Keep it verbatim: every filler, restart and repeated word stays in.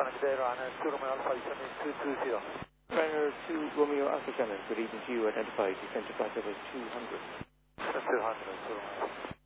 Madeira, and two Romeo Alpha, descending two two zero. Runner two Romeo Alpha Shannon, good evening to you, identified, descent to flight level two hundred. two hundred, two Romeo.